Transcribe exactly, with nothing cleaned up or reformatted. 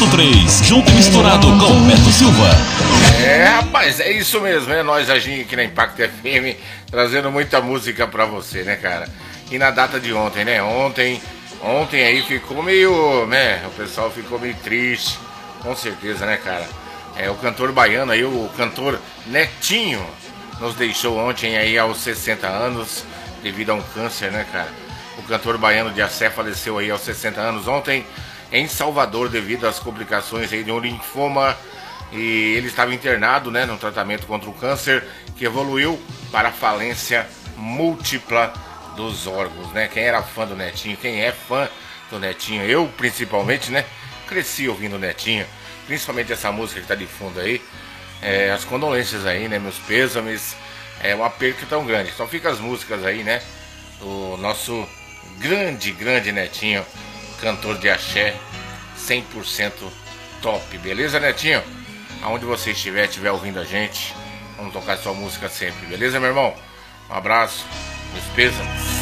três, junto e misturado com Beto Silva. É, rapaz, é isso mesmo, é nós agindo aqui na Impact F M, trazendo muita música pra você, né, cara? E na data de ontem, né? Ontem, ontem aí ficou meio, né? O pessoal ficou meio triste, com certeza, né, cara? É, o cantor baiano aí, o cantor Netinho, nos deixou ontem aí aos sessenta anos, devido a um câncer, né, cara? O cantor baiano de Axé faleceu aí aos sessenta anos ontem em Salvador devido às complicações aí de um linfoma, e ele estava internado, né, no tratamento contra o câncer que evoluiu para a falência múltipla dos órgãos, né? Quem era fã do Netinho, quem é fã do Netinho, eu principalmente, né, cresci ouvindo o Netinho, principalmente essa música que tá de fundo aí, é, as condolências aí, né, meus pêsames, é uma perca tão grande. Só fica as músicas aí, né, do nosso grande, grande Netinho, cantor de axé, cem por cento top, beleza, Netinho? Aonde você estiver, estiver ouvindo a gente, vamos tocar sua música sempre, beleza, meu irmão? Um abraço, meus pêsames.